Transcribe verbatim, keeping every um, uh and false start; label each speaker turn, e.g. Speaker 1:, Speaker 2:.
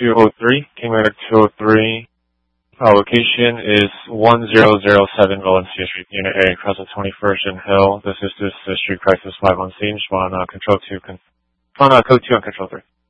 Speaker 1: two oh three, King Matic two oh three. Uh, location is one zero zero seven Valencia Street, Unit A, across the twenty-first and Hill. This is this uh, Street Crisis five on scene. On uh, Control two, con- on uh, Code two on Control three.